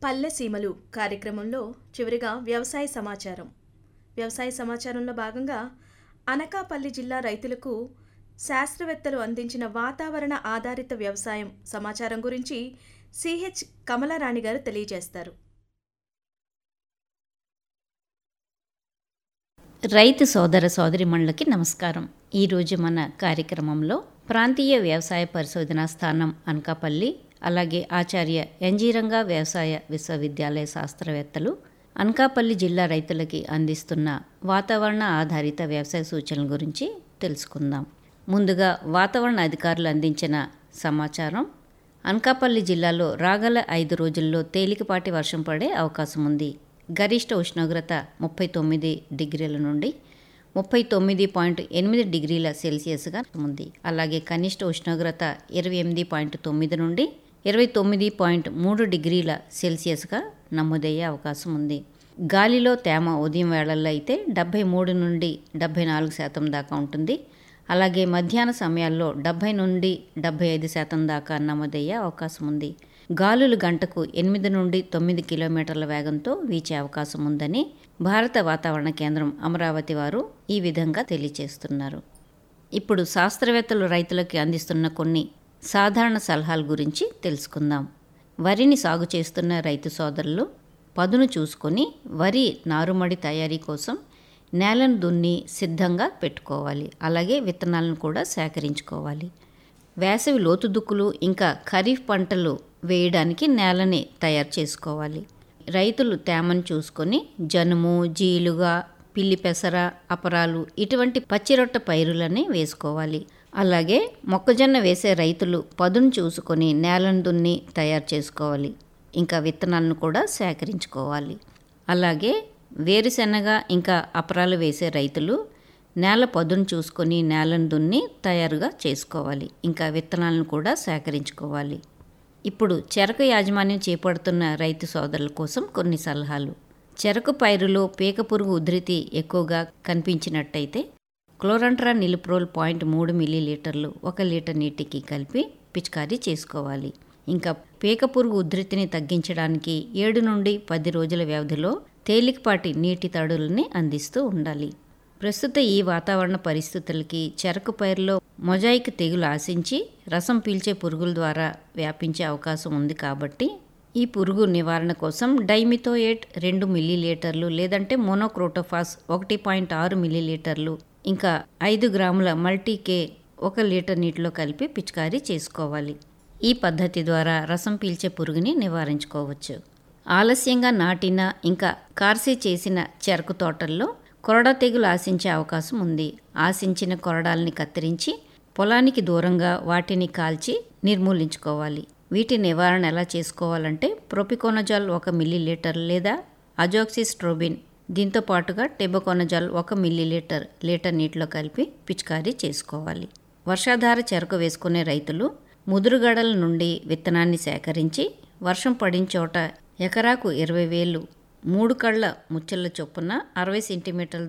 పల్లె సీమలు కార్యక్రమంలో చివరిగా వ్యవసాయ సమాచారంలో భాగంగా అనకాపల్లి జిల్లా రైతులకు శాస్త్రవేత్తలు అందించిన వాతావరణ ఆధారిత వ్యవసాయం సమాచారం గురించి సిహెచ్ కమలారాణి గారు తెలియజేస్తారు. రైతు సోదర సోదరిమణులకి నమస్కారం. ఈరోజు మన కార్యక్రమంలో ప్రాంతీయ వ్యవసాయ పరిశోధనా స్థానం అనకాపల్లి, అలాగే ఆచార్య ఎన్జీ రంగా వ్యవసాయ విశ్వవిద్యాలయ శాస్త్రవేత్తలు అనకాపల్లి జిల్లా రైతులకి అందిస్తున్న వాతావరణ ఆధారిత వ్యవసాయ సూచనల గురించి తెలుసుకుందాం. ముందుగా వాతావరణ అధికారులు అందించిన సమాచారం. అనకాపల్లి జిల్లాలో రాగల 5 రోజుల్లో తేలికపాటి వర్షం పడే అవకాశం ఉంది. గరిష్ట ఉష్ణోగ్రత 39 డిగ్రీల నుండి 39.8 డిగ్రీల సెల్సియస్గా ఉంది. అలాగే కనిష్ట ఉష్ణోగ్రత 28.9 నుండి 29.3 డిగ్రీల సెల్సియస్గా నమోదయ్యే అవకాశం ఉంది. గాలిలో తేమ ఉదయం వేళల్లో అయితే 73 నుండి 74% దాకా ఉంటుంది. అలాగే మధ్యాహ్న సమయాల్లో 70 నుండి 75% దాకా నమోదయ్యే అవకాశం ఉంది. గాలులు గంటకు 8 నుండి 9 కిలోమీటర్ల వేగంతో వీచే అవకాశం ఉందని భారత వాతావరణ కేంద్రం అమరావతి వారు ఈ విధంగా తెలియజేస్తున్నారు. ఇప్పుడు శాస్త్రవేత్తలు రైతులకు అందిస్తున్న కొన్ని సాధారణ సలహాల గురించి తెలుసుకుందాం. వరిని సాగు చేస్తున్న రైతు సోదరులు పదును చూసుకొని వరి నారుమడి తయారీ కోసం నేలను దున్ని సిద్ధంగా పెట్టుకోవాలి. అలాగే విత్తనాలను కూడా సేకరించుకోవాలి. వేసవి లోతు దుక్కులు ఇంకా ఖరీఫ్ పంటలు వేయడానికి నేలని తయారు చేసుకోవాలి. రైతులు తేమను చూసుకొని జనుము, జీలుగా, పిల్లి పెసర, అపరాలు ఇటువంటి పచ్చిరొట్ట పైరులని వేసుకోవాలి. అలాగే మొక్కజొన్న వేసే రైతులు పదును చూసుకొని నేలను దున్ని తయారు చేసుకోవాలి. ఇంకా విత్తనాలను కూడా సేకరించుకోవాలి. అలాగే వేరుశెనగ ఇంకా అపరాలు వేసే రైతులు నేల పదును చూసుకొని నేలను దున్ని తయారుగా చేసుకోవాలి. ఇంకా విత్తనాలను కూడా సేకరించుకోవాలి. ఇప్పుడు చెరకు యాజమాన్యం చేపడుతున్న రైతు సోదరుల కోసం కొన్ని సలహాలు. చెరకు పైరులో పీక పురుగు ఉధృతి ఎక్కువగా కనిపించినట్టయితే క్లోరంట్రా నిలిప్రోల్ 0.3 మిల్లీలీటర్లు 1 లీటర్ నీటికి కలిపి పిచికారీ చేసుకోవాలి. ఇంకా పీక పురుగు ఉధృతిని తగ్గించడానికి 7 నుండి 10 రోజుల వ్యవధిలో తేలికపాటి నీటి తడులని అందిస్తూ ఉండాలి. ప్రస్తుత ఈ వాతావరణ పరిస్థితులకి చెరకు పైరులో మొజాయిక్ తెగులు ఆశించి రసం పీల్చే పురుగుల ద్వారా వ్యాపించే అవకాశం ఉంది. కాబట్టి ఈ పురుగు నివారణ కోసం డైమిథోయేట్ 2 మిల్లీలీటర్లు లేదంటే మోనోక్రోటోఫాస్ 1.6 మిల్లీలీటర్లు ఇంకా 5 గ్రాముల మల్టీకే 1 లీటర్ నీటిలో కలిపి పిచికారీ చేసుకోవాలి. ఈ పద్ధతి ద్వారా రసం పీల్చే పురుగుని నివారించుకోవచ్చు. ఆలస్యంగా నాటిన ఇంకా కార్సీ చేసిన చెరకు తోటల్లో కొరడ తెగులు ఆశించే అవకాశం ఉంది. ఆశించిన కొరడాలని కత్తిరించి పొలానికి దూరంగా వాటిని కాల్చి నిర్మూలించుకోవాలి. వీటి నివారణ ఎలా చేసుకోవాలంటే ప్రొపికోనజాల్ 1 మిల్లీలీటర్ లేదా అజోక్సిస్ట్రోబిన్ దీంతో పాటుగా టెబకోనజాల్ 1 మిల్లీలీటర్ లీటర్ నీటిలో కలిపి పిచికారీ చేసుకోవాలి. వర్షాధార చెరకు వేసుకునే రైతులు ముదురుగడల నుండి విత్తనాన్ని సేకరించి వర్షం పడిన చోట ఎకరాకు 20,000 3 కళ్ళ ముచ్చల చొప్పున 60 సెంటీమీటర్ల